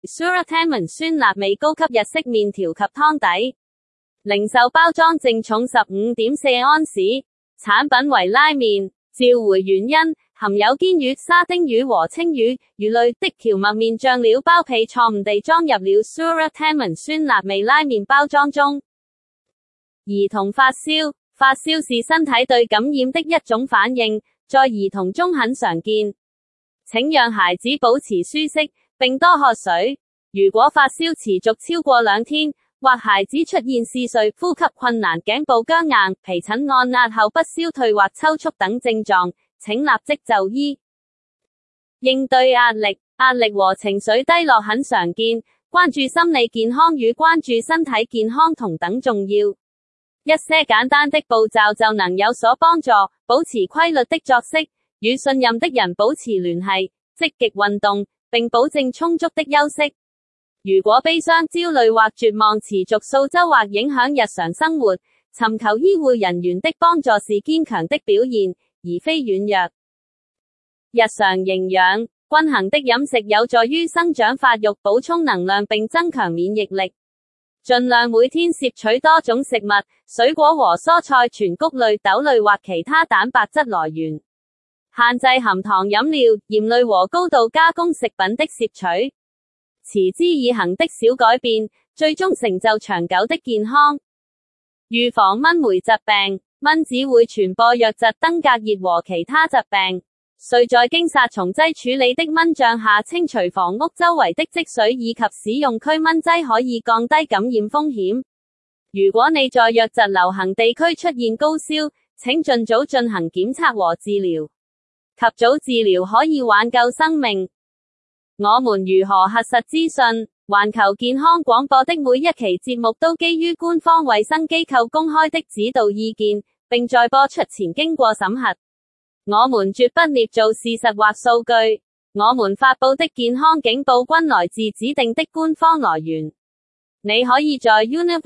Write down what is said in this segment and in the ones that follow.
Suratamon 酸辣味高級日式麵條及湯底，零售包裝淨重 15.4 安士，產品為拉麵。召回原因，含有堅魚、沙丁魚和青魚、魚類的蕎麥麵醬料包被錯誤地裝入了 Suratamon 酸辣味拉麵包裝中。兒童發燒，發燒是身體對感染的一種反應，在兒童中很常見。請讓孩子保持舒適，並多喝水。如果發燒持續超過2天，或孩子出現嗜睡、呼吸困難、頸部僵硬、皮疹按壓後不消退或抽搐等症狀，請立即就醫。應對壓力，壓力和情緒低落很常見，關注心理健康與關注身體健康同等重要。一些簡單的步驟就能有所幫助，保持規律的作息，與信任的人保持聯繫，積極運動，並保證充足的休息。如果悲傷、焦慮或絕望持續數週或影響日常生活，尋求醫護人員的幫助是堅強的表現，而非軟弱。日常營養，均衡的飲食有助於生長發育、補充能量並增強免疫力。盡量每天攝取多種食物、水果和蔬菜、全穀類、豆類或其他蛋白質來源。限制含糖飲料、鹽類和高度加工食品的攝取。持之以恆的小改變，最終成就長久的健康。預防蚊媒疾病，蚊子會傳播瘧疾、登革熱和其他疾病。需在經殺蟲劑處理的蚊帳下清除房屋周圍的積水，以及使用驅蚊劑可以降低感染風險。如果你在瘧疾流行地區出現高燒，請盡早進行檢測和治療。及早治療可以挽救生命。我們如何核實資訊？環球健康廣播的每一期節目都基於官方衛生機構公開的指導意見，並在播出前經過審核。我們絕不捏造事實或數據。我們發佈的健康警報均來自指定的官方來源。你可以在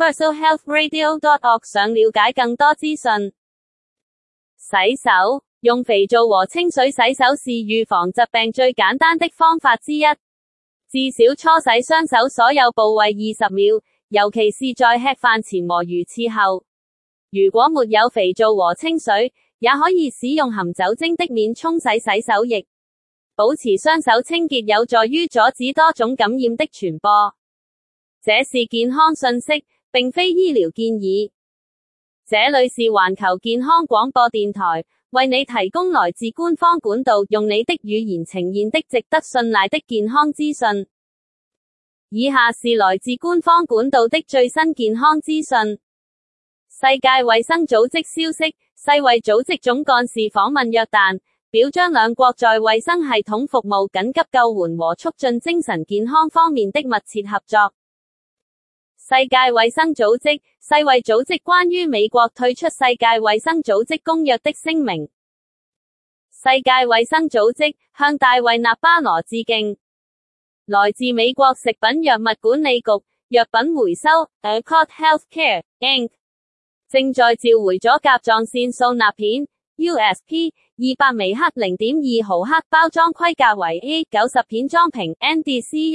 universalhealthradio.org 上了解更多資訊。洗手。用肥皂和清水洗手是預防疾病最簡單的方法之一。至少搓洗雙手所有部位20秒，尤其是在吃飯前和魚翅後。如果沒有肥皂和清水，也可以使用含酒精的免沖洗洗手液。保持雙手清潔有助於阻止多種感染的傳播。這是健康信息，並非醫療建議。這裏是環球健康廣播電台，為你提供來自官方管道，用你的語言呈現的值得信賴的健康資訊。以下是來自官方管道的最新健康資訊。世界衛生組織消息，世衛組織總幹事訪問約旦，表彰兩國在衛生系統服務、緊急救援和促進精神健康方面的密切合作。世界衛生組織，世衛組織關於美國退出世界衛生組織公約的聲明。世界衛生組織向大衛納巴羅致敬。來自美國食品藥物管理局藥品回收 Accord Healthcare Inc. 正在召回咗甲狀腺素鈉片 USP 200微克 0.2 毫克包裝規格為 A90 片裝瓶 NDC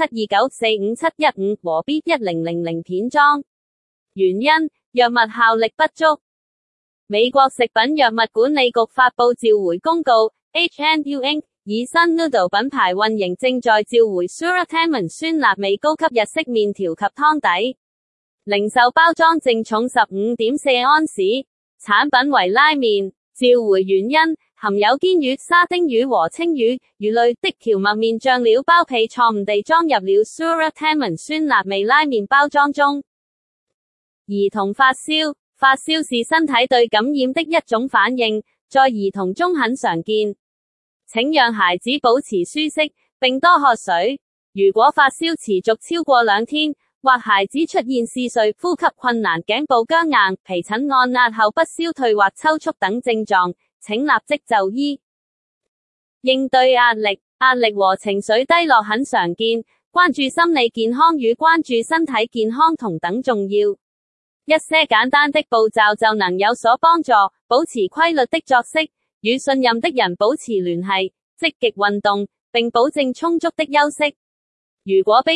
167294571和 B1000 片裝。原因，藥物效力不足。美國食品藥物管理局發佈召回公告 H&U Inc. 以新 Noodle 品牌運營正在召回 Suratamon 酸辣味高級日式麵條及湯底。零售包裝淨重 15.4 安士，產品為拉麵。召回原因，含有堅魚、沙丁魚和青魚、魚類的蕎麥麵醬料包被錯誤地裝入了 Suratamon 酸辣味拉麵包裝中。兒童發燒，發燒是身體對感染的一種反應，在兒童中很常見。請讓孩子保持舒適，並多喝水。如果發燒持續超過2天，或孩子出現嗜睡、呼吸困難、頸部僵硬、皮疹按壓後不消退或抽搐等症狀，請立即就醫。應對壓力，壓力和情緒低落很常見，關注心理健康與關注身體健康同等重要。一些簡單的步驟就能有所幫助，保持規律的作息，與信任的人保持聯繫，積極運動，並保證充足的休息。如果